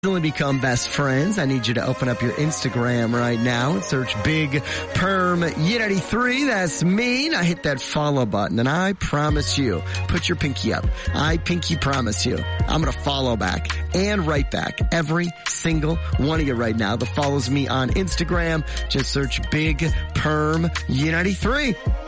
Become best friends. I need you to open up your Instagram right now and search Big Perm U93. That's me. Now hit that follow button and I promise you, put your pinky up. I pinky promise you, I'm going to follow back and write back every single one of you right now that follows me on Instagram. Just search Big Perm U93.